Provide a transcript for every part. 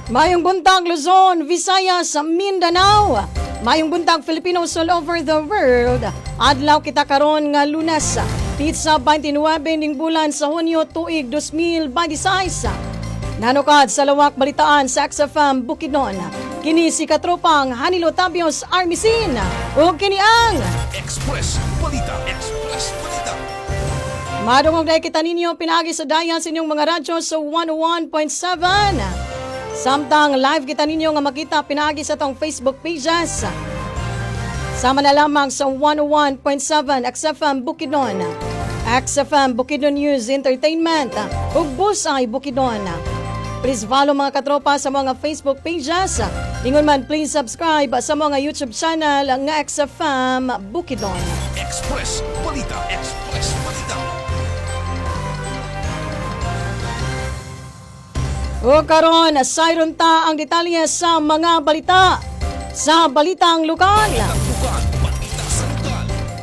Mayong buntag Luzon, Visayas, Mindanao. Mayong buntag Filipinos all over the world. Adlaw kita karon nga Lunes, Pizza 29 ning bulan sa Hunyo tuig 2026. Nanukad sa lawak balitaan sa XFM Bukidnon. Kini si katropang Hanilo Tabios Armisin. O kini ang Express Balita. Express Balita. madungog na kita ninyo pinagi sa dayan sa inyong mga radyo sa 101.7. Samtang live kita ninyo nga makita pinagi sa tong Facebook pages. Sama na lamang sa 101.7 XFM Bukidnon, XFM Bukidnon News Entertainment, ug Busay Bukidnon. Please follow mga katropa sa mga Facebook pages. Ingon man please subscribe sa mga YouTube channel nga XFM Bukidnon. Express Balita. Express Balita. O karon, sayron ta ang detalye sa mga balita sa balitang lokal. Tagpukan. Balita sa lokal.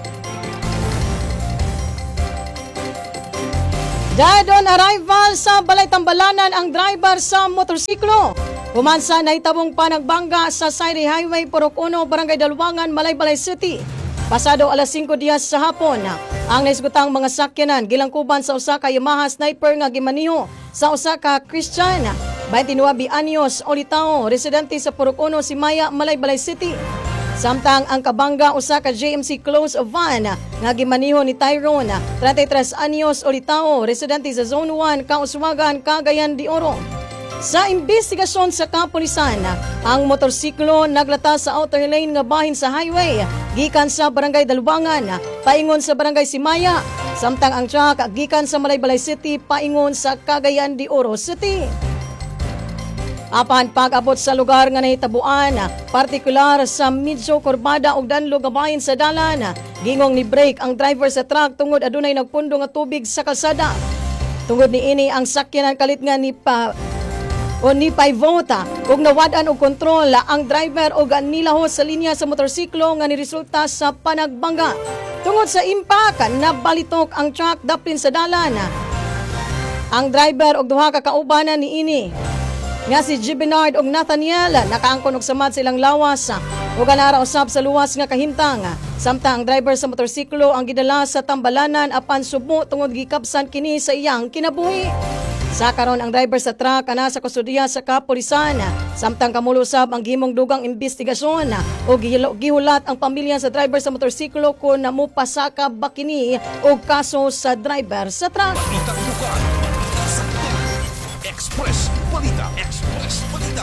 Dead on arrival sa Balay Tambalanan ang driver sa motorsiklo. Humansa na itabong panagbangga sa Sairi Highway, Purok 1, Barangay Dalwangan, Malaybalay City. Pasado alas 5 diyas sa hapon, ang naisgutang mga sakyanan gilangkuban sa usa ka Yamaha Sniper nga gimaniho sa usa ka Christian, 29 anyos, Olitao, residente sa Purok 1, Simaya, Malaybalay City. Samtang ang kabangga usa ka JMC Close van nga gimaniho ni Tyrone, 33 anyos, Olitao, residente sa Zone 1, Kauswagan, Cagayan de Oro. Sa investigasyon sa kapulisan, ang motorsiklo naglata sa outer lane nga bahin sa highway gikan sa Barangay Dalwangan paingon sa Barangay Simaya, samtang ang truck gikan sa Malaybalay City paingon sa Cagayan de Oro City. Apan pag-abot sa lugar nga nahitabuan, partikular sa medyo kurbada ug danlo nga bahin sa dalan, gingong ni brake ang driver sa truck tungod adunay nagpundo nga tubig sa kalsada. Tungod ni ini ang sakyanan kalit nga ni paivota ug nawad-an og kontrol ang driver ug nilaho sa linya sa motorsiklo nga niresulta sa panagbangga. Tungod sa impact, nabalitok ang truck daplin sa dalan. Ang driver ug duha ka kaubanan ni ini nga si Gibinard ug Nathaniel nakaangkon og samad silang lawas ug anara usab sa luwas nga kahintang. Samtang ang driver sa motorsiklo ang gidala sa Tambalanan apan subo tungod gikabsan kini sa iyang kinabuhi. Sa karon ang driver sa truck ana sa kustudiya sa kapulisan, samtang kamulusab ang gihimong dugang investigasyon o gihulat ang pamilya sa driver sa motorsiklo kung namupasaka ba kini og kaso sa driver sa truck. Balita lokal. Balita sa lokal. Express Balita. Express Balita.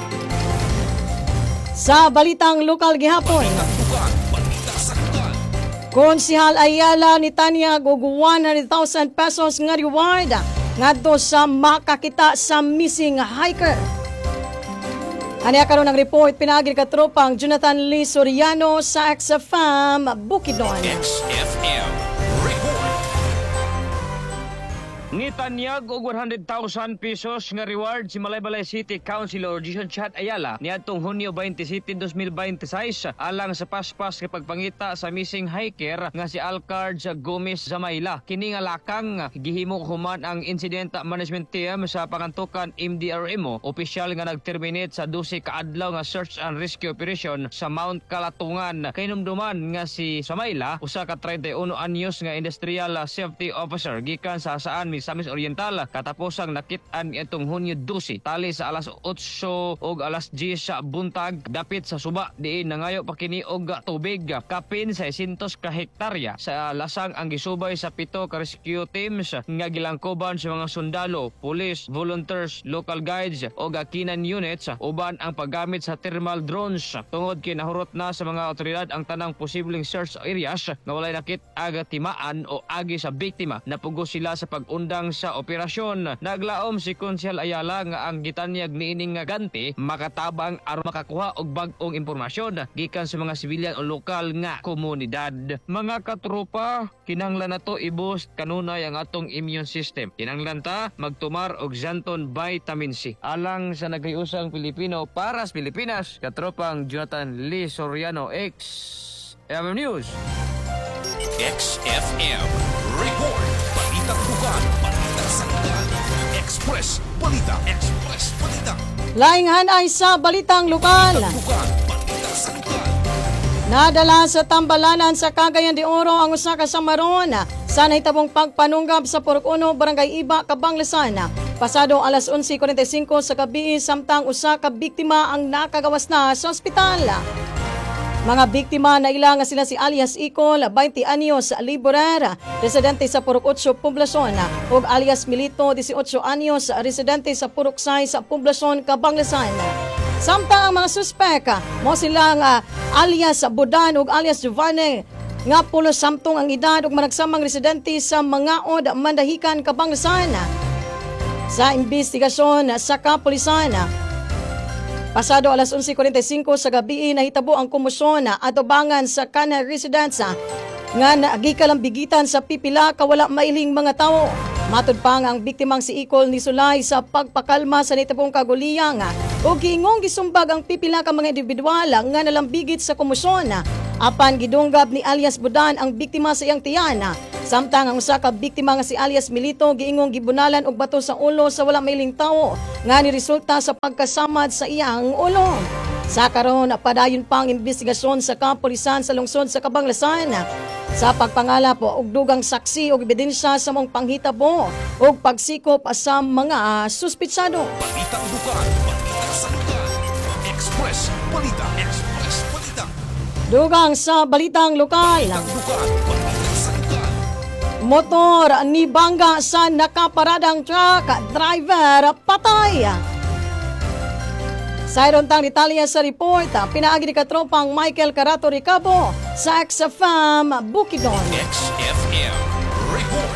Sa balitang lokal gihapon, Tagpukan. Balita sa lokal. Konsehal Ayala ni Tanya og 100,000 pesos nga reward ngadto sa makakita sa missing hiker. Aniya karon ang report pinagi ka tropang Jonathan Lee Soriano sa XFM Bukidnon. XFM Report. Nitanyag og 100,000 pesos nga reward si Malaybalay City Councilor Jason Chat Ayala niadtong Hunyo 27, 2026 alang sa paspas nga pagpangita sa missing hiker nga si Alcard Gomez Zamayla. Kini nga lakang gihimo human ang Incident Management Team sa pangantukan MDRMO, opisyal nga nagterminate sa 12 ka adlaw nga search and rescue operation sa Mount Kalatungan. Kainumduman nga si Zamayla usa ka 31 anyos nga industrial safety officer gikan sa saan Misamis Oriental katapos ang nakit-an itong Hunyo 12 tali sa alas 8 ug alas 10 sa buntag dapit sa suba diin nangayo pa kini og tubig kapin sa 600 ka hektarya sa lasang ang gisubay sa 7 ka rescue teams nga gilangkoban sa mga sundalo, police, volunteers, local guides ug kinan units uban ang paggamit sa thermal drones tungod kay nahurot na sa mga otoridad ang tanang posibleng search areas nga walay nakit-ag timaan o agi sa biktima. Napugo sila sa pag-undang sa operasyon. Naglaom si Konsehal Ayala nga ang gitanyag niining nga ganti makatabang aron makakuha og bag-ong impormasyon gikan sa mga sibilyan o lokal nga komunidad. Mga katropa, kinahanglan nato i-boost kanunay ang atong immune system. Kinahanglan ta magtumar og Xanton Vitamin C. Alang sa nagayusang Pilipino para sa Pilipinas, katropang Jonathan Lee Soriano, XFM News. XFM Report. Balita lokal. Balita sa lokal. Express Balita. Express Balita. Lainghan ay sa balitang lokal. Tukan, balita sa lugar. Nadala sa tambalanan sa Cagayan de Oro ang usa ka samaron sa nahitabong pagpanunggab sa Purok 1, Barangay Iba, Cabanglasan. Pasado alas 11:45 sa gabi samtang usa ka biktima ang nakagawas na sa ospital. Mga biktima na ilang sila si alias Icol, 20 anyos, laborer, residente sa Purok 8, Poblacion, ug alias Milito, 18 anyos, residente sa Purok 6, Poblacion, Cabanglasan. Samtang ang mga suspek mo silang alias Budan ug alias Giovanni nga 10 ang edad ug managsamang residente sa Mangaod, Mandahican, Cabanglasan. Sa investigasyon sa kapulisan, pasado alas 11:45 sa gabi nahitabo ang kumusyon atubangan sa kana residence nga nagikalambigitan sa pipila kawala mailing mga tao. Matud pa nga ang biktimang si Icol ni Sulay sa pagpakalma sa nitabong kaguliyang o giingong gisumbag ang pipila ka mga individual nga nalambigit sa kumusyon. Apan gidunggab ni alias Budan ang biktima sa iyang tiyana. Samtang ang usa ka biktima nga si alias Milito giingong gibunalan og bato sa ulo sa wala mailing tawo nga niresulta sa pagkasamad sa iyang ulo. Sa karon padayon pang investigasyon sa kapulisan sa lungsod sa Cabanglasan sa pagpangala po og dugang saksi og ebidensya sa mong panghitabo og pagsikop sa mga suspitsado. Balitang lugar, balita sa lugar. Express, balita, express, balita. Dugang sa balitang lokal. Balitang lugar, balita sa lugar. Motor ni bangga sa nakaparadang truck, driver patay. Sa irontang detalye sa report, pinaagi ni katropang Michael Carato Ricabo sa XFM Bukidnon. XFM report.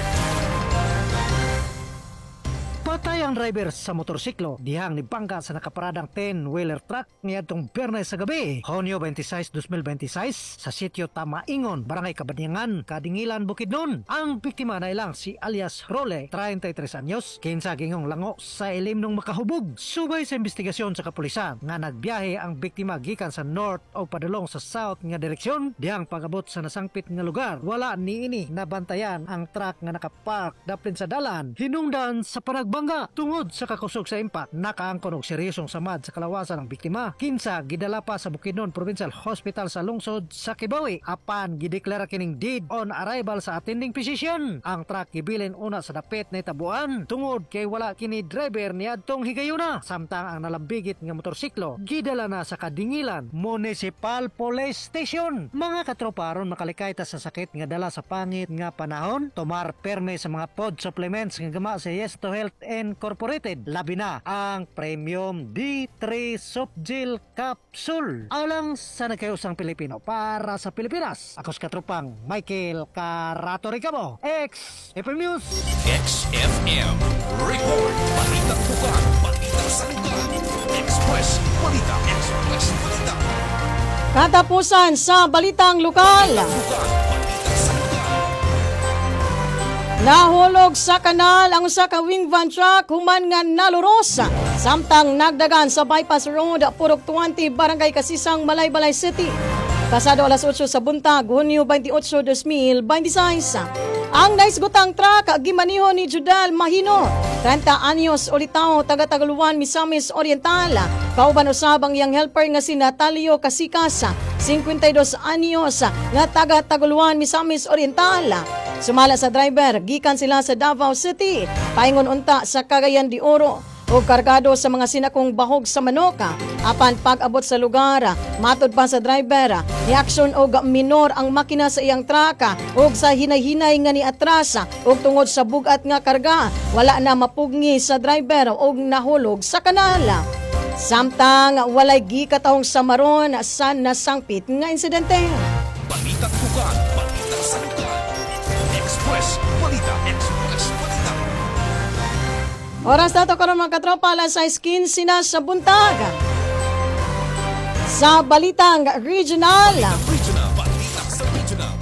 Patay ang driver sa motorsiklo dihang nibangga sa nakaparadang 10-wheeler truck niadtong Biyernes sa gabi, Hunyo 26, 2026 sa sitio Tamaingon, Barangay Kabanyangan, Kadingilan, Bukidnon. Ang biktima na ilang si alias Role, 33 anyos, kinsa gingong lango sa ilim ng makahubog. Subay sa investigasyon sa kapulisan nga nagbiyahe ang biktima gikan sa north o padulong sa south nga direksyon. Dihang pag-abot sa nasangpit nga lugar, wala niini nabantayan ang truck nga nakapark daplin sa dalan. Hinungdan sa panagbangga tungod sa kakusog sa impact, nakaangkon og seryosong samad sa kalawasan ng biktima. Kinsa gidala pa sa Bukidnon Provincial Hospital sa lungsod sa Kibawi. Apan gideklara kining dead on arrival sa attending physician. Ang truck gibilin una sa dapit na tabuan tungod kay wala kini driver niadtong higayuna. Samtang ang nalambigit nga motorsiklo gidala na sa Kadingilan Municipal Police Station. Mga katropa aron makalikay ta sa sakit nga dala sa pangit nga panahon, tomar perme sa mga pod supplements nga gama sa Yes to Health Incorporated. Labi na ang Premium D3 Soft Gel Capsule alang sa nagkayusang Pilipino para sa Pilipinas. Ako sa katropang Michael Carato Ricabo, XFM News. XFM report. Balitang lugar, balita sa lugar. Express, balita, express, balita. Katapusan sa balitang lokal. Lugar, balita sa lugar. Nahulog sa kanal ang usa ka wing van truck human nga naluros samtang nagdagan sa bypass road Purok 20 Barangay Kasisang, Malaybalay City. Pasado alas 8 sa buntag, Hunyo 28, 2026. Ang naisgutang truck gimaniho ni Judal Mahino, 30 anyos, ulitaw, taga Tagaluan, Misamis Oriental. Kauban usab ang iyang helper nga si Natalio Casikas, 52 anyos, nga taga Tagaluan, Misamis Oriental. Sumala sa driver, gikan sila sa Davao City, paingon unta sa Cagayan de Oro o kargado sa mga sinakong bahog sa Manoka. Apan pag-abot sa lugar, matod pa sa driver, reaksyon og minor ang makina sa iyang traka ug sa hinay-hinay nga ni atrasa ug tungod sa bugat nga karga, wala na mapugni sa driver ug nahulog sa kanal. Samtang walay gikatahong samaron sa nasangpit nga insidente. Balitang lugar, balita sa lugar. Express, balita, express, balita. Oras na to karon mga katropa, alas 6:15 na sa buntag. Sa balitang regional, Regional, balita sa regional.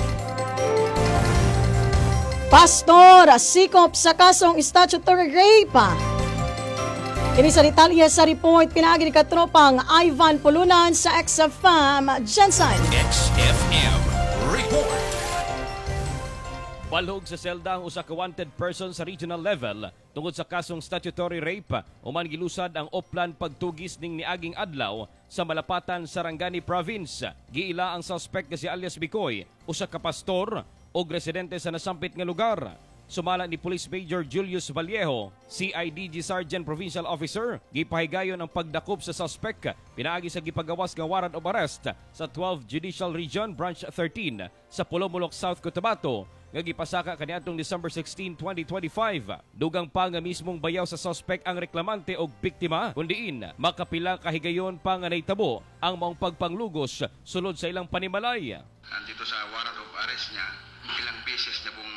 Pastor sikop sa kasong statutory rape. Kini sa detalye sa report pinaagi ni katropang Ivan Pulunan sa XFM Jensen. XFM report. Balhog sa selda ang usa ka wanted person sa regional level tungod sa kasong statutory rape. Human gilusad ang oplan pagtugis ning niaging adlaw sa Malapatan, Sarangani Province. Giila ang suspect nga si alias Bicoy, usa ka pastor o residente sa nasampit nga lugar. Sumala ni Police Major Julius Vallejo, CIDG Sergeant Provincial Officer, gipahigayon ang pagdakop sa suspect pinaagi sa gipagawas nga warrant of arrest sa 12 Judicial Region Branch 13 sa Pulomolok, South Cotabato nga gipasaka kaniadtong December 16, 2025. Dugang pa nga mismong bayaw sa suspect ang reklamante o biktima, kundiin makapila kahigayon pa nga nahitabo ang maong pagpanglugos sulod sa ilang panimalay. Dito sa warrant of arrest niya, ilang beses niya pong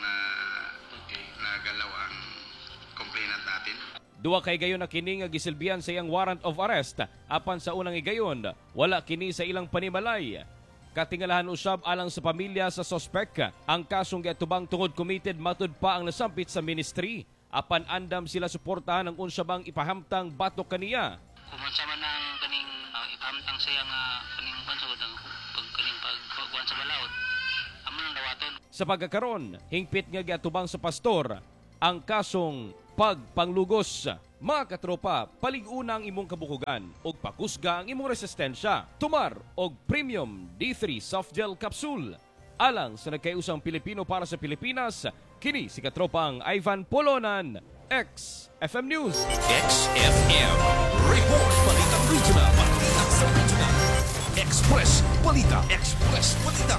nagalaw ang complainant natin. Duwa kay gayon na kini nga gisilbihan sa iyang warrant of arrest apan sa unang igayon wala kini sa ilang panimalay. Katingalahan usab alang sa pamilya sa suspect ang kasong giatubang tungod committed matud pa ang nasampit sa ministry apan andam sila suportahan ang unsa bang ipahamtang batok kaniya. Kung man ang kaning ipahamtang siya nga kaning pansugod ang kaning pagkuan sa balaod amo nang dawaton. Sa pagkakaron hingpit nga giatubang sa pastor ang kasong pagpanglugos. Mga katropa, palig-una ang imong kabukugan o pakusga ang imong resistensya. Tumar og Premium D3 Soft Gel Capsule. Alang sa nagkayusang Pilipino para sa Pilipinas, kini si katropang Ivan Polonan, XFM News. XFM. Report Balitang Regional. Balita sa Regional. Express Balita. Express Balita.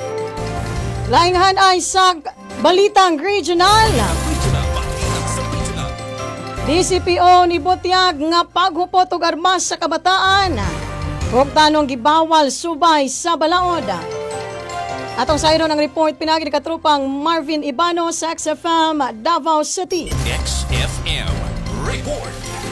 Lainghan ay sa Balitang Regional. Regional. Balita sa Regional. DCPO ni Butyag nga paghupot og armas sa kabataan. Huwag tanong gibawal subay sa balaod. Atong sayron ang report pinagi ni katrupang Marvin Ibano sa XFM Davao City. XFM Report.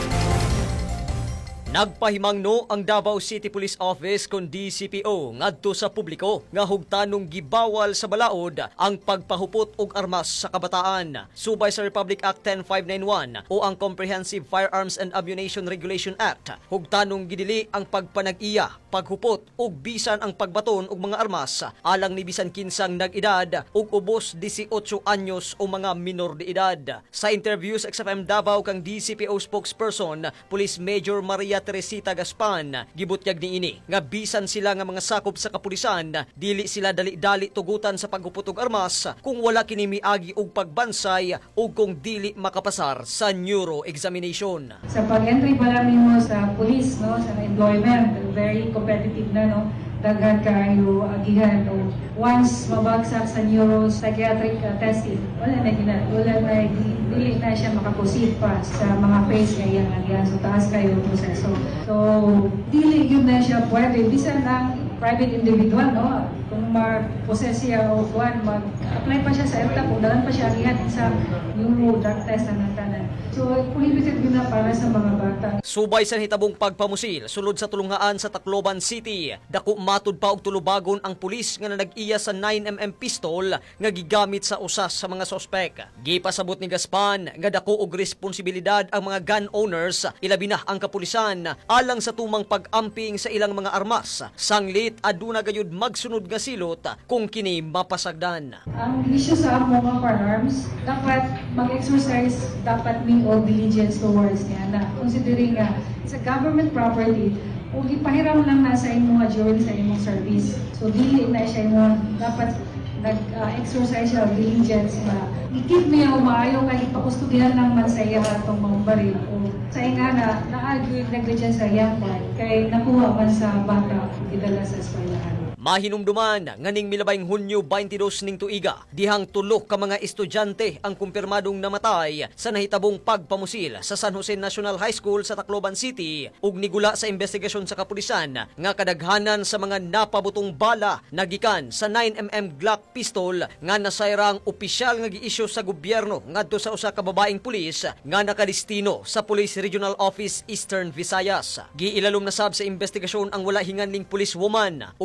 Nagpahimangno ang Davao City Police Office kon DCPO ngadto sa publiko nga hugtanong gibawal sa balaod ang pagpahupot og armas sa kabataan. Subay sa Republic Act 10591 o ang Comprehensive Firearms and Ammunition Regulation Act, hugtanong gidili ang pagpanag-iya, paghupot ug bisan ang pagbaton og mga armas alang ni bisan kinsang nag-edad ug ubos 18 anyos o mga minor de edad. Sa interview sa XFM Davao kang DCPO spokesperson Police Major Maria Teresita Gaspan, gibutyag niini nga bisan sila nga mga sakop sa kapulisan, dili sila dali-dali tugutan sa paghupot og armas kung wala kini miagi og pagbansay o kung dili makapasar sa neuro examination. Sa pag-entry pa lang nimo sa police, no, sa employment, very competitive na, no, daghan kayo agihan o once mabagsak sa neuropsychiatric testing, wala na dili na siya makaproceed pa sa mga phase nga iyang agihan. So taas kayo proseso. So dili yun na siya pwede bisan ang private individual, no, kung ma-possess siya o mag-apply pa siya sa ERTA, kung dalan pa siya agihan sa neuro drug test na tanan. So prohibited yun na para sa mga bata. Subay sa hitabong pagpamusil sulod sa tulungaan sa Tacloban City, dako matud pa og tulubagon ang pulis nga nag-iya sa 9mm pistol nga gigamit sa usas sa mga sospek. Gipasabot ni Gaspan nga dako og responsibilidad ang mga gun owners, ilabi na ang kapulisan alang sa tumang pag-amping sa ilang mga armas. Sanglit aduna gayud magsunod nga silot kung kini mapasagdan. Ang issue sa mga firearms, dapat mag-exercise, dapat may all diligence towards niya na considering nga it's a government property o ipahiram lang na sa imong during sa imong service. So dili na siya mo dapat nag-exercise siya of diligence na i-keep niya o maayo kay ipakustudihan lang man sa iya atong mga baril o sa nga na na-argue negligence sa iyang part kay nakuha man sa bata o idala sa eskwelahan. Mahinumduman nganing milabayng Hunyo 22 ning tuiga, dihang tulo ka mga estudyante ang kumpirmadong namatay sa nahitabong pagpamusil sa San Jose National High School sa Tacloban City ug nigula sa investigasyon sa kapulisan nga kadaghanan sa mga napabutong bala nagikan sa 9mm Glock pistol nga nasayrang opisyal nga gi-issue sa gobyerno ngadto sa usa ka babaeng pulis nga nakadestino sa Police Regional Office Eastern Visayas. Giilalom na sab sa investigasyon ang wala hinganling policewoman ug sumala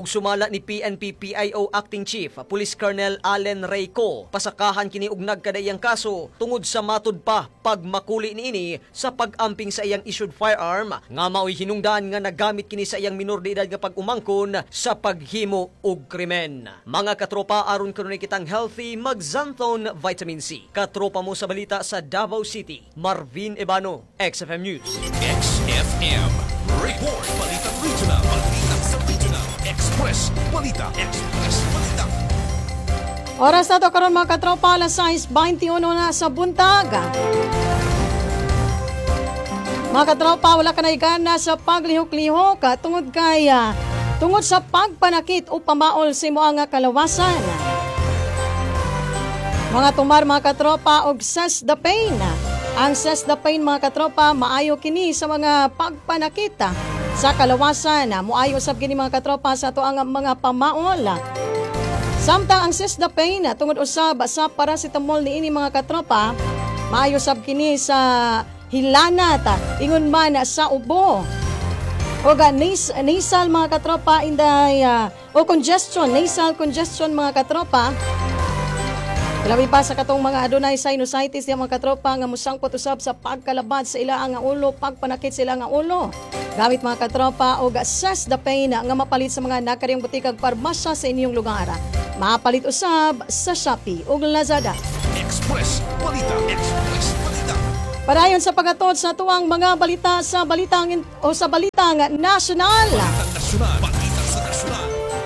ni PNP PIO Acting Chief Police Colonel Allen Reyco pasakahan kini og nagkadayang kaso tungod sa matud pa pagmakuli niini sa pag-amping sa iyang issued firearm nga mao'y hinungdan nga nagamit kini sa iyang minor de edad nga pag-umangkon sa paghimo og krimen. Mga katropa, aron karon kitang healthy, mag-Xanthone Vitamin C. Katropa mo sa balita sa Davao City, Marvin Ebano, XFM News. XFM Report. Balitang Regional. Balitang sa Regional. Express Balita. Express Balita. Oras na to karon mga katropa, alas 6:21 na sa buntag. Mga katropa, wala ka na igana sa paglihok-lihok tungod sa pagpanakit o pamaol sa imo nga kalawasan. Mga tumar mga katropa og Cess the Pain. Ang Cess the Pain mga katropa, maayo kini sa mga pagpanakita sa kalawasan. Muayo sab kini mga katropa sa ato ang mga pamaol. Samtang ang Cess the Pain tungod usab sa paracetamol niini mga katropa, maayo sab kini sa hilanat, ingon man sa ubo. O nasal mga katropa o congestion, nasal congestion mga katropa. Labi pa sa katong mga adunay sinusitis yung mga katropa nga musangpot usab sa pagkalabad sa ilang nga ulo, pagpanakit sa ilang nga ulo. Gamit mga katropa o Cess the Pain nga mapalit sa mga nakariyang butikag parmasya sa inyong lugar. Mapalit usab sa Shopee o Lazada. Express Balita. Express Balita. Padayon sa pagatuod sa tuwang mga balita sa balitang nasyonal. Balitang Nasyonal. Balita sa Nasyonal.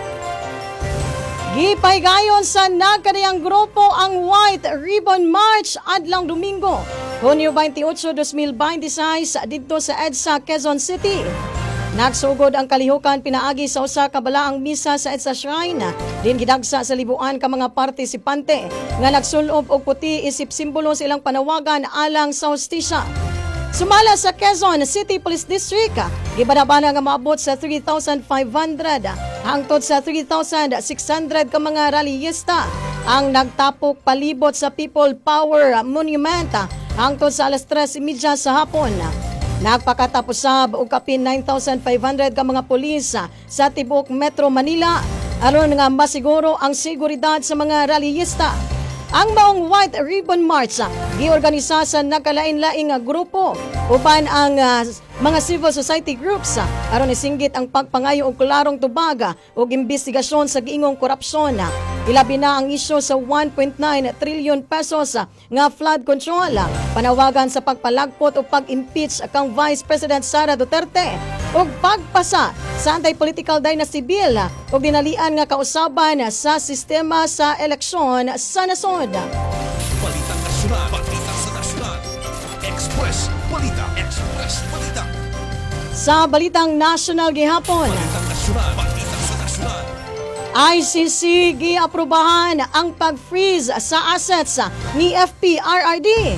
Gipaygayon sa nagkadayang grupo ang White Ribbon March adlang Domingo, Hunyo 28, 2026 didto sa EDSA, Quezon City. Nagsugod ang kalihukan pinaagi sa usa ka balaang misa sa EDSA Shrine. Din gidagsa sa libuan ka mga partisipante nga nagsulob og puti isip simbolo sa ilang panawagan alang sa hustisya. Sumala sa Quezon City Police District, gibadabana nga maabot sa 3,500 hangtod sa 3,600 ka mga rallyista ang nagtapok palibot sa People Power Monument hangtod sa alas 3:30 sa hapon. Nagpakatapos sab og kapin 9,500 ka mga pulis sa tibuok Metro Manila aron nga masiguro ang seguridad sa mga rallyista. Ang maong White Ribbon March giorganisa sa nagkalain-laing grupo uban ang mga civil society groups aron isinggit ang pagpangayo og klarong tubag ug investigasyon sa giingong korupsyon. Ilabi na ang isyu sa 1.9 trillion pesos nga flood control, panawagan sa pagpalagpot o pag-impeach kang Vice President Sara Duterte ug pagpasa sa anti-political dynasty bill ug dinalian nga kausaban sa sistema sa eleksyon sa nasod. Balitang Nasyonal. Balita sa Nasyonal. Express Balita. Express Balita. Sa balitang national gihapon, Balitang Nasyonal. Balita sa Nasyonal. ICC giaprubahan ang pag-freeze sa assets ni FPRRD.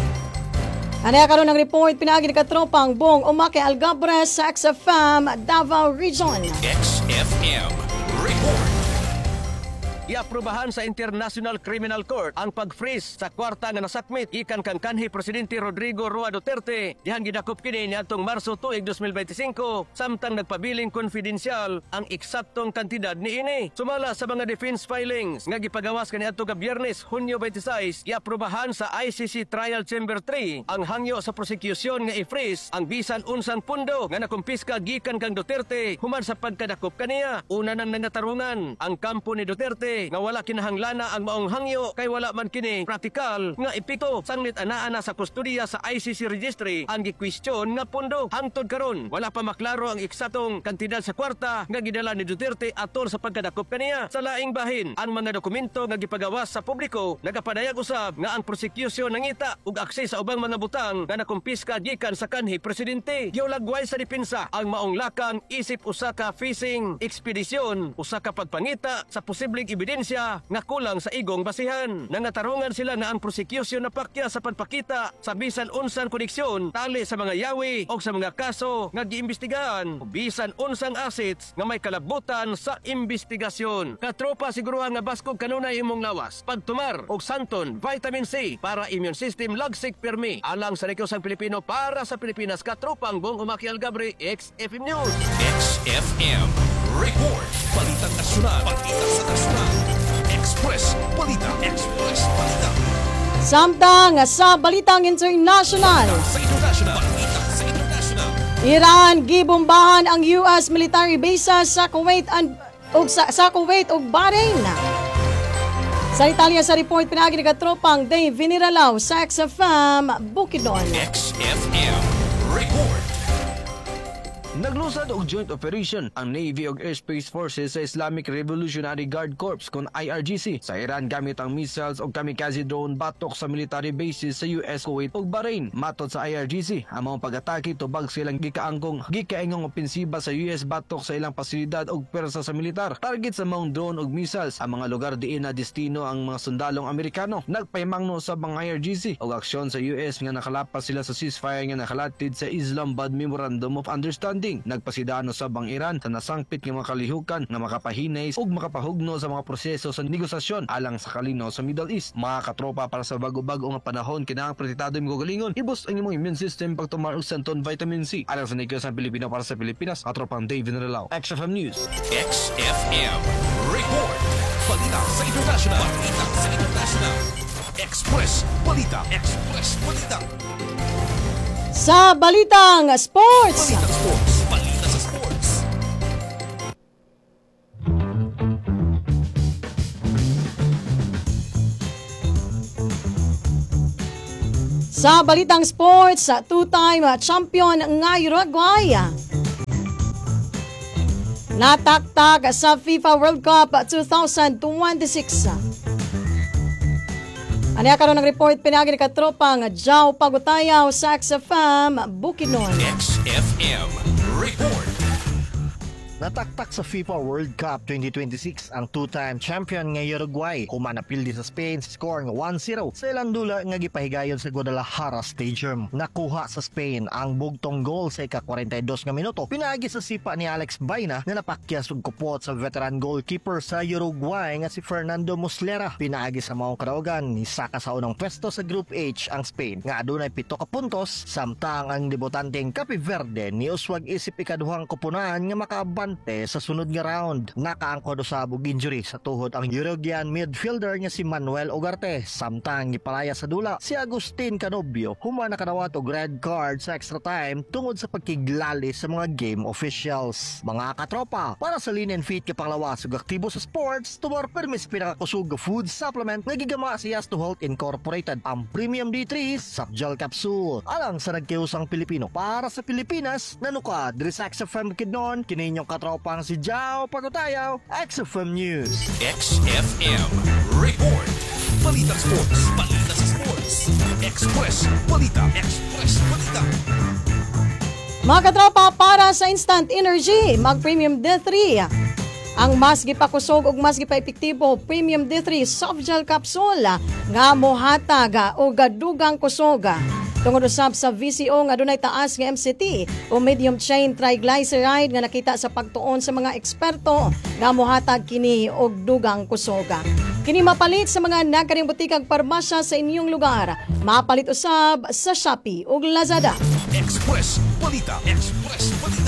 Anaya karon ng report pinaagi ni katropang Bong Umake Algabre sa XFM Davao Region. XFM Report. Iaprubahan sa International Criminal Court ang pag-freeze sa kwarta nga nasakmit gikan kang kanhi Presidente Rodrigo Roa Duterte dihang gidakop kini niadtong Marso tuig 2025 samtang nagpabiling konfidensyal ang eksaktong kantidad niini. Sumala sa mga defense filings nga gipagawas kaniadto ka Biyernes Hunyo 26, iaprubahan sa ICC Trial Chamber 3 ang hangyo sa prosecution nga i-freeze ang bisan unsang pundo nga nakumpiska gikan kang Duterte human sa pagkadakop kaniya. Una nang nangatarungan ang kampo ni Duterte nga wala kinahanglana ang maong hangyo kay wala man kini praktikal nga epekto. Sanglit anaa na sa kustudiya sa ICC registry ang gi-question nga pundo. Hangtod karon wala pa maklaro ang eksaktong kantidad sa kwarta nga gidala ni Duterte atol sa pagkadakop kaniya. Sa laing bahin ang mga dokumento nga gipagawas sa publiko nagapadayag usab nga ang prosecution nangita og akses sa ubang mga butang nga nakumpiska gikan sa kanhi presidente. Giulagway sa depensa ang maong lakang isip usa ka fishing ekspedisyon, usa ka pagpangita sa posibleng ebidensya nga kulang sa igong basihan. Nangatarungan sila nga ang prosecution na pakya sa pagpakita sa bisan unsang koneksyon tali sa mga yawi o sa mga kaso nga giimbestigahan o bisan unsang assets nga may kalabutan sa investigasyon. Katropa siguruhan nga baskog kanunay imong lawas, pagtumar og Santon Vitamin C para immune system lagsik pirmi alang sa negosyong Pilipino para sa Pilipinas. Katropang Bong Umake Algabre, XFM News. XFM Report Balita Nasyonal. Balita sa Nasyonal. Express Balita. Express Balita. Samtang sa balitang international, Sa international. Balita sa international. Iran gibombahan ang US military bases sa Kuwait ug Bahrain. Sa Italia sa report pinagi ni katropang Dave Viniralaw sa XFM Bukidnon. XFM Report. Naglusad og joint operation ang Navy ug Airspace Forces sa Islamic Revolutionary Guard Corps kon IRGC sa Iran gamit ang missiles ug kamikaze drone batok sa military bases sa US, Kuwait ug Bahrain. Matod sa IRGC, ang mga pag-atake tubag silang gikaingong opensiba sa US batok sa ilang pasilidad ug pwersa sa militar. Target sa mga drone ug missiles ang mga lugar diin na destino ang mga sundalong Amerikano. Nagpahimangno sa mga IRGC og aksyon sa US nga nakalapas sila sa ceasefire nga nakalatid sa Islamabad Memorandum of Understanding. Nagpasidano sa bang Iran sa nasangpit nga mga kalihukan nga makapahinay ug makapahugno sa mga proseso sa negosasyon alang sa kalinaw sa Middle East. Mga katropa, para sa bago-bago nga panahon kinahanglan protektado imong kagalingon. I-boost ang imong immune system pagtumar og santon vitamin C. Alang sa negosyo sa Pilipino para sa Pilipinas, katropang Dave Vinalao. XFM News. XFM Report. Balita sa international. Balita sa international. Express Balita. Express Balita. Sa balitang sports, Balita Sports. Balita sa sports. two-time champion nga Uruguay nataktak sa FIFA World Cup 2026. Aniya karon ng report pinagi ni katropang Jao Pagutayaw sa XFM Bukidnon. XFM Report. Nataktak sa FIFA World Cup 2026 ang two-time champion nga Uruguay. Humanapildi sa Spain sa score nga 1-0 sa ilang dula nga gipahigayon sa Guadalajara Stadium. Nakuha sa Spain ang bugtong goal sa ika-42 nga minuto. Pinaagi sa sipa ni Alex Baena na napakyas og kupot sa veteran goalkeeper sa Uruguay nga si Fernando Muslera. Pinaagi sa maong karaugan ni Saka sa unang pwesto sa Group H ang Spain nga adunay 7 ka puntos, samtang ang debutanteng Cape Verde ni uswag isip ikaduhang kupunan nga makaabante sa sunod nga round. Nakaangkod usab og injury sa tuhod ang Uruguayan midfielder nga si Manuel Ugarte, samtang gipalaya sa dula si Agustin Canobio. Human nakadawat og red card sa extra time tungod sa pagkiglali sa mga game officials. Mga katropa, para sa lean and fit nga panglawas ug aktibo sa sports, tumor permis pinakakusog nga food supplement nga gigama sa Yasto Health Incorporated, ang Premium D3 Subgel Capsule. Alang sa nagkiusang Pilipino para sa Pilipinas, nanukad diri sa XFM Bukidnon, kini inyong katropang si Jao Pagutayaw, XFM News. XFM Report. Balita Sports. Balita sa sports. Express Balita. Express Balita. Mga katropa, para sa instant energy, mag-Premium D3. Ang mas gipakusog ug mas gipaepektibo Premium D3 Softgel Capsule nga mohatag og dugang kusog. Tungod usab sa VCO nga dunay taas nga MCT o medium chain triglyceride nga nakita sa pagtuon sa mga eksperto nga mohatag kini og dugang kusog. Kini mapalit sa mga nagkaring butikag parmasya sa inyong lugar. Mapalit usab sa Shopee ug Lazada. Express Balita. Express Balita.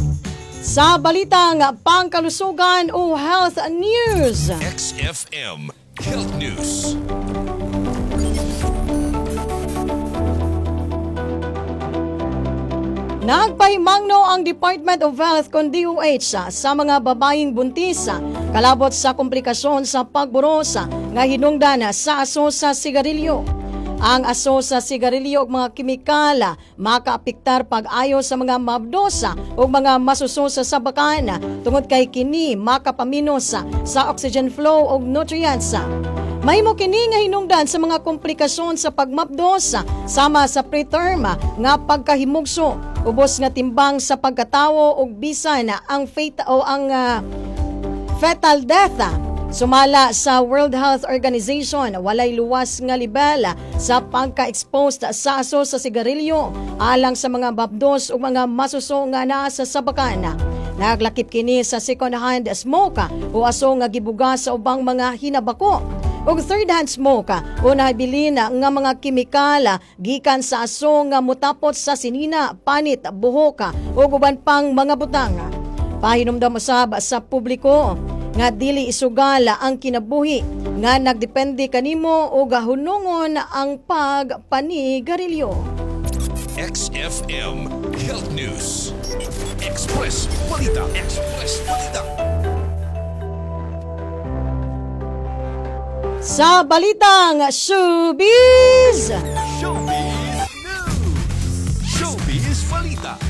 Sa balitang pangkalusugan o health news. XFM Health News. Nagpahimangno ang Department of Health kon DOH sa mga babaeng buntis kalabot sa komplikasyon sa pagburos nga hinungdan sa aso sa sigarilyo. Ang aso sa sigarilyo ug mga kemikal makaapektar pag-ayo sa mga mabdosa ug mga masuso sa sabakan tungod kay kini makapaminos sa oxygen flow ug nutrients. Mahimo kini nga hinungdan sa mga komplikasyon sa pagmapdos sama sa preterm nga pagkahimugso, ubos nga timbang sa pagkatawo ug bisan ang fetal death. Sumala sa World Health Organization, walay luwas nga level sa pagka-exposed sa aso sa sigarilyo alang sa mga mabdos ug mga masuso nga naa sa sabakan. Naglakip kini sa second-hand smoke o aso nga gibuga sa ubang mga hinabako. Og third-hand smoke o nabilin nga mga kemikal gikan sa aso nga mutapot sa sinina, panit, buhok o uban pang mga butang. Pahinumdam usab sa publiko nga dili isugal ang kinabuhi nga nagdepende kanimo o gahunungon ang pagpanigarilyo. XFM Health News. Express Balita. Express Balita. Sa balitang showbiz, Showbiz News. Showbiz Balita.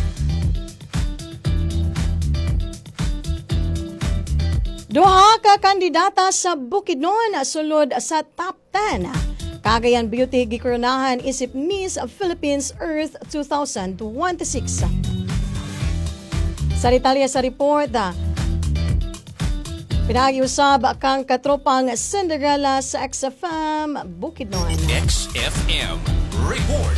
duha ka kandidata sa Bukidnon sulod sa top 10. Cagayan Beauty gikoronahan isip Miss Philippines Earth 2026. Sa detalye sa report, pinagiusab kang katropang Cinderella sa XFM Bukidnon. XFM Report.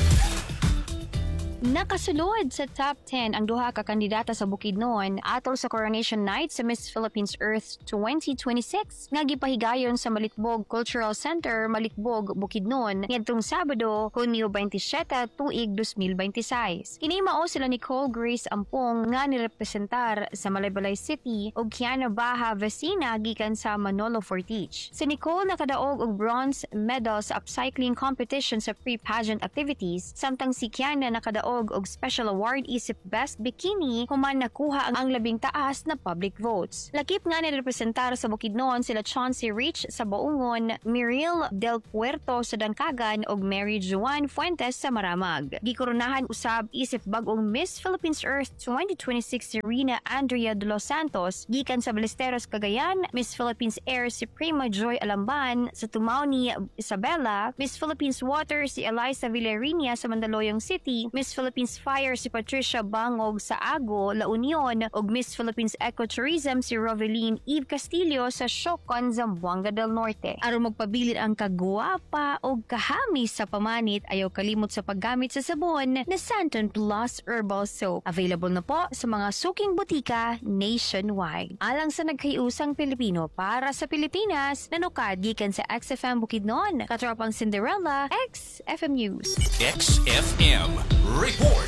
Nakasulod sa top 10 ang duha ka kandidata sa Bukidnon atol sa Coronation Night sa Miss Philippines Earth 2026 nga gipahigayon sa Malitbog Cultural Center, Malitbog, Bukidnon niadtong Sabado, Hunyo 27, tuig 2026. Kini mao sila Nicole Grace Ampong nga nirepresentar sa Malaybalay City ug Kiana Baha Vecina gikan sa Manolo Fortich. Si Nicole nakadaog og bronze medal sa upcycling competition sa pre-pageant activities, samtang si Kiana nakadaog og special award isip Best Bikini human nakuha ang labing taas na public votes. Lakip nga nirepresentar sa Bukidnon sila Chauncey Rich sa Baungon, Miriel Del Puerto sa Dangkagan ug Mary Juan Fuentes sa Maramag. Gikoronahan usab isip bag-ong Miss Philippines Earth 2026 si Rina Andrea de los Santos gikan sa Ballesteros, Cagayan, Miss Philippines Air si Prima Joy Alamban sa Tumaw ni Isabela, Miss Philippines Water si Eliza Villarinia sa Mandaluyong City, Miss Philippines Fire si Patricia Bangog sa Ago, La Union ug Miss Philippines Ecotourism si Roveline Eve Castillo sa Siocon, Zamboanga del Norte. Aron magpabilin ang kagwapa o kahamis sa pamanit, ayaw kalimot sa paggamit sa sabon na Santon Plus Herbal Soap. Available na po sa mga suking butika nationwide. Alang sa nagkayusang Pilipino para sa Pilipinas, nanukad gikan sa XFM Bukidnon, katropang Cinderella, XFM News. XFM Report.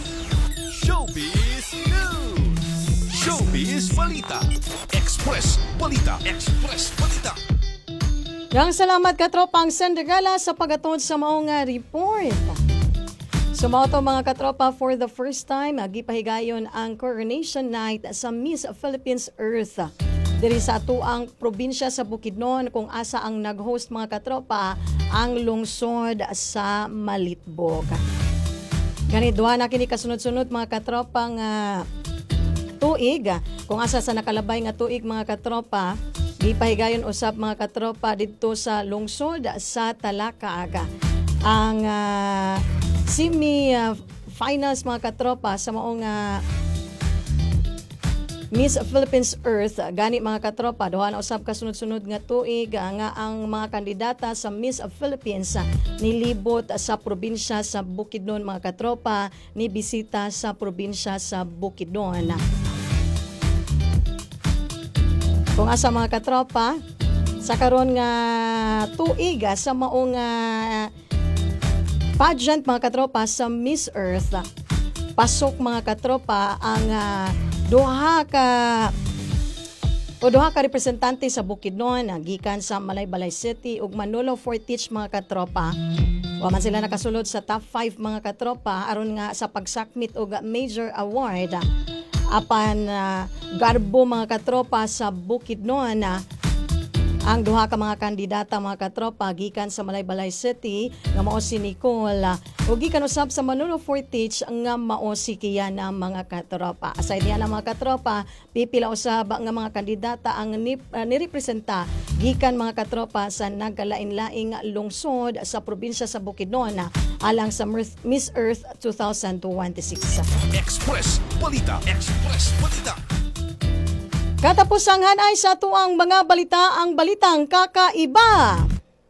Showbiz News. Showbiz Balita. Express Balita. Express Balita. Yang salamat katropang Cinderella sa pagatod sa maong report. Sumato mga katropa, for the first time, gipahigayon ang Coronation Night sa Miss Philippines Earth. Diri sa atuang probinsya sa Bukidnon kung asa ang nag-host mga katropa ang lungsod sa Malitbog. Ganit duha na kini kasunod-sunod mga katropang tuig kung asa sa nakalabay nga tuig mga katropa, gipahigayon usab mga katropa didto sa lungsod sa Talakaaga. Ang semi-finals mga katropa sa maong Miss Philippines Earth, gani mga katropa, duha na usab kasunod-sunod nga tuig nga ang mga kandidata sa Miss Philippines nilibot sa probinsya sa Bukidnon mga katropa, ni bisita sa probinsya sa Bukidnon. Kung asa mga katropa, sa karon nga tuig sa maong pageant mga katropa sa Miss Earth, pasok mga katropa ang duha ka representante sa Bukidnon gikan sa Malaybalay City ug Manolo Fortich mga katropa. Wa man sila nakasulod sa top 5 mga katropa aron nga sa pagsakmit og major award apan garbo mga katropa sa Bukidnon. Ang duha ka mga kandidata mga katropa gikan sa Malaybalay City nga mao si Nicole ug gikan usab sa Manolo Fortich nga mao si Kiana mga katropa. Aside diyan mga katropa, pipila usab nga mga kandidata ang nirepresenta gikan mga katropa sa nagkalain-laing lungsod sa probinsya sa Bukidnon alang sa Miss Earth 2026. Express Balita. Express Balita. Katapos ang hanay sa tuang mga balita, ang balitang kakaiba.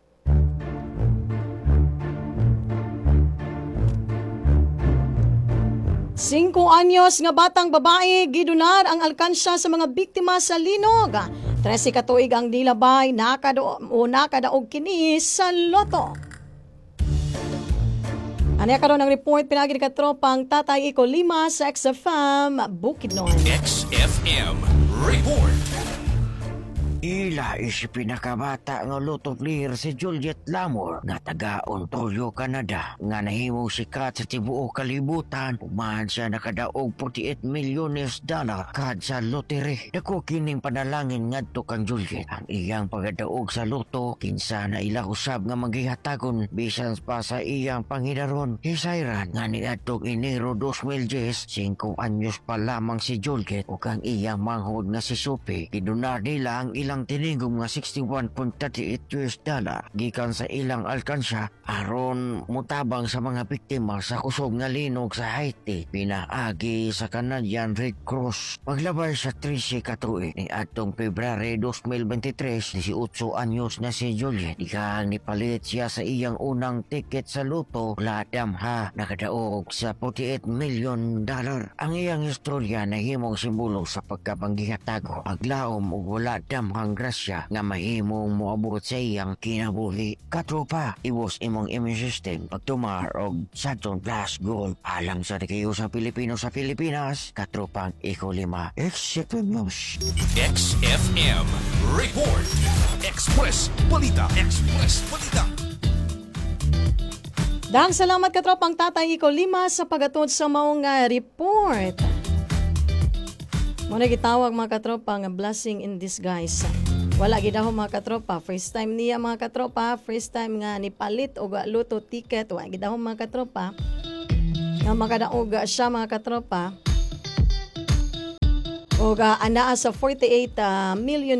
Singko anyos nga batang babae gidunar ang alkansya sa mga biktima sa linog. 13 ka tuig ang dilabay nakadaog kini sa loto. Anya karon ang report pinagi ni katropang Tatay Iko Lima sa XFM Bukidnon. XFM Report. Ila is pinakabata nga lotong player si Juliet Lamor nga taga Ontario, Canada nga nahimong sikat sa tibuok kalibutan. Umahan siya nakadaog $48 million kad sa lotere. Dako kining panalangin ngadto kang Juliet ang iyang pagadaog sa loto kinsa na ila usab nga magihatagon bisan pa sa iyang panginaron. Hisayran nga niadtong Enero 2010, 5 anyos pa lamang si Juliet ug ang iyang manghod nga si Sophie. Gidunar nila ang ilang tinigom nga $61.38 gikan sa ilang alkansya aron mutabang sa mga biktima sa kusog nga linog sa Haiti pinaagi sa Canadian Red Cross. Maglabay sa 13 katuig ni atong February 2023, 18 anyos na si Juliet. Ikang nipalit siya sa iyang unang ticket sa loto ladamha nakadaog sa $48 million. Ang iyang istorya na himong simbolo sa pagkapanggihatago, paglaom ug wala damhang grasya nga mahimong moabot sa iyang kinabuhi. Katropa, iwas imong immune system pagtumar og Saturn Plus Gold alang sa kayo sa Pilipino sa Pilipinas. Katropang Iko Lima, XFM News. XFM Report. Express Balita. Express Balita. Dahang salamat katropang Tatay Iko Lima sa pagatod sa maong report. Muna gitawag mga katropa nga blessing in disguise. Wala gidaho mga katropa. First time niya mga katropa. First time nga nipalit o luto ticket. Wala gidaho mga katropa. Nga makadaog siya mga katropa. O anaa sa $48 million.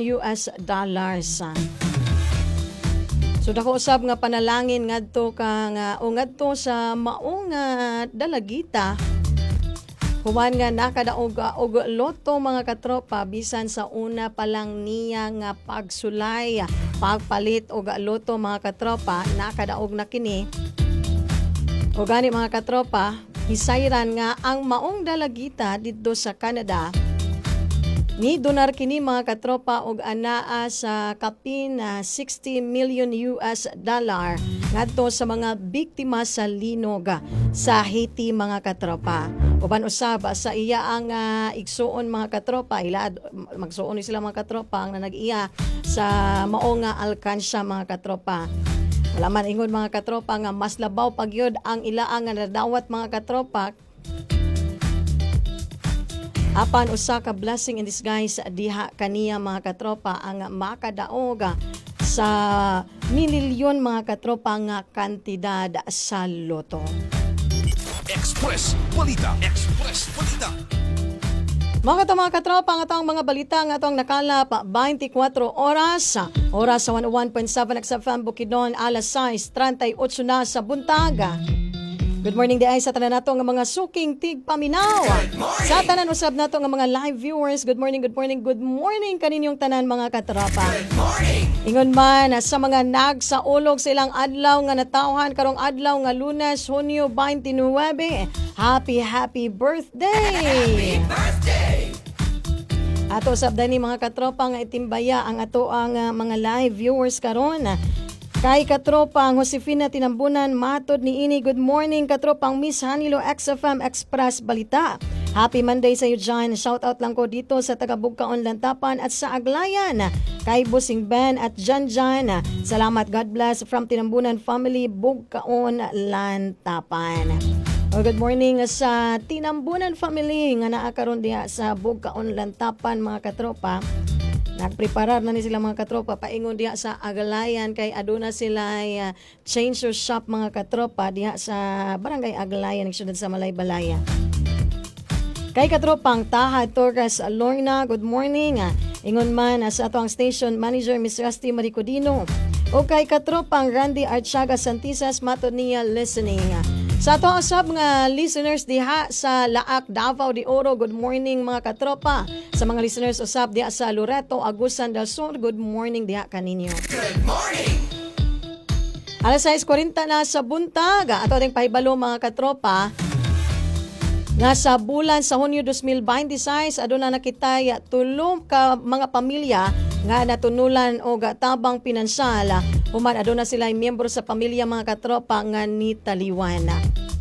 So dako usab nga panalangin ngadto ka nga o ngadto sa maong dalagita. Human nga nakadaog og loto mga katropa bisan sa una pa lang niya nga pagsulay pagpalit og loto mga katropa nakadaog na kini. O gani mga katropa, hisayran nga ang maong dalagita didto sa Canada ni donar kini mga katropa og anaa sa kapin na $60 million ngadto sa mga biktima sa linog sa Haiti mga katropa. Uban usab sa iya ang igsuon mga katropa, magsuon sila mga katropa ang nag-iya sa maong alkansya mga katropa. Wala man ingon mga katropa nga mas labaw pagyod ang ilaang nga nadawat mga katropa. Apan usa ka blessing in disguise diha kaniya mga katropa ang makadaog sa mililyon mga katropa nga kantidad sa loto. Express Balita. Express Balita. Mga katropa nga atong mga balita nga atong nakalap 24 oras. Oras sa 101.7 XFM Bukidnon, alas 6:38 na sa buntaga. Good morning di ay sa tanan nato nga mga suking tigpaminaw. Sa tanan usab nato nga mga live viewers, good morning kaninyong tanan mga katropa. Ingon man sa mga nagsaulog sa ilang adlaw nga natawhan karong adlaw nga Lunes, Hunyo 29. Happy birthday! Ato usab dani mga katropa nga itimbaya ang ato ang mga live viewers karon. Kay katropang Josefina Tinambunan, matod ni ini, good morning katropang Miss Hanilo XFM Express Balita. Happy Monday sa iyo dyan. Shout out lang ko dito sa taga-Bugkaon Lantapan at sa Aglayan. Kay Busing Ben at Janjan. Salamat, God bless from Tinambunan family, Bugkaon Lantapan. Good morning sa Tinambunan family nga naakaroon diha sa Bugkaon Lantapan mga katropa. Nagpreparar na ni sila mga katropa paingon diha sa Aglayan kay aduna sila chainsaw shop mga katropa diha sa Barangay Aglayan ng siyudad sa Malaybalaya. Kay katropang Taha Torres Lorna, good morning. Ingon man sa ato ang station manager Miss Rusty Maricodino. O kay katropang Randy Archaga Santisas, matod niya listening. Sa ato asab nga listeners diha sa Laak, Davao de Oro, good morning mga katropa. Sa mga listeners usab diha sa Loreto, Agusan del Sur, good morning diha kaninyo. Good morning! Alas 6:40 na sa buntag. Ato ding pahibalo mga katropa. Nga sa bulan sa Hunyo 2026, aduna nakitay tulong ka mga pamilya nga natunulan o tabang pinansyal. Human aduna sila miyembro sa pamilya mga katropa nga nitaliwan.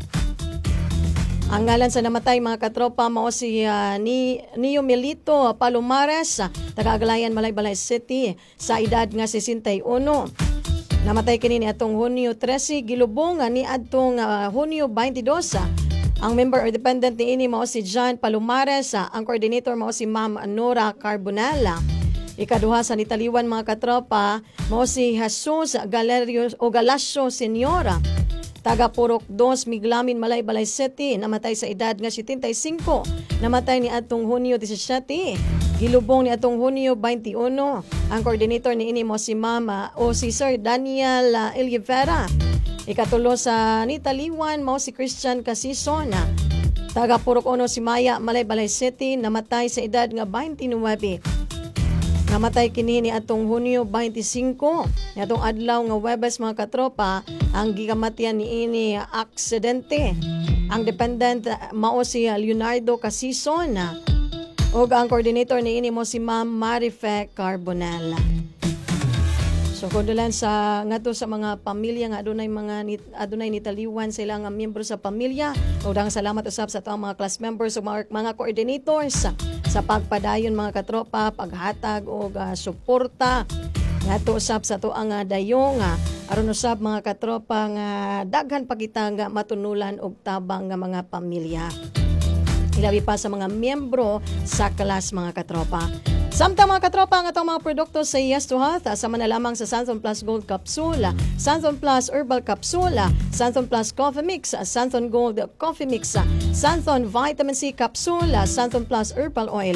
Ang ngalan sa namatay mga katropa mao si Nio Milito Palomares, taga-Aglayan, Malaybalay City, sa edad nga 61. Namatay kini ni atong Hunyo 13, gilubong ni adtong Hunyo 22. Ang member or dependent ni ini mao si John Palomares, ang coordinator mao si Ma'am Nora Carbonella. Ikaduha sa nitaliwan mga katropa mao si Jesus Galasio Senyora, taga Purok 2, Miglamin, Malaybalay City, namatay sa edad nga 75. Namatay ni atong Hunyo 17, gilubong ni atong Hunyo 21. Ang coordinator ni ini mo si Mama o si Sir Daniel Elivera. Ikatulo sa nitaliwan mao si Christian Casison, taga Purok 1, si Maya, Malaybalay City, namatay sa edad nga 29. Namatay kini ni atong Hunyo 25. Ni atong adlaw nga Webes mga katropa, ang gikamatian ni ini aksidente. Ang dependent mao si Leonardo Casison, ug ang coordinator ni ini mo si Ma'am Marife Carbonella. So kondolan sa ngadto sa mga pamilya nga adunay nitaliwan sa ilang miyembro sa pamilya. Ug daghang salamat usab sa atong mga class members ug mga coordinators sa pagpadayon mga katropa, paghatag og suporta ngadto usab sa to ang dayong aron usab mga katropa nga daghan pa kita nga matunulan og tabang nga mga pamilya. Ilabi pa sa mga miyembro sa class mga katropa. Samtang mga katropa ang atong mga produkto sa Yes to Health, sama na lamang sa Santon Plus Gold Capsule, Santon Plus Herbal Capsule, Santon Plus Coffee Mix, Santon Gold Coffee Mix, Santon Vitamin C Capsule, Santon Plus Herbal Oil,